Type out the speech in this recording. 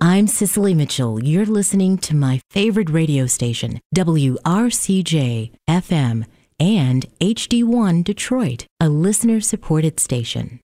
I'm Cicely Mitchell. You're listening to my favorite radio station, WRCJ FM and HD1 Detroit, a listener-supported station.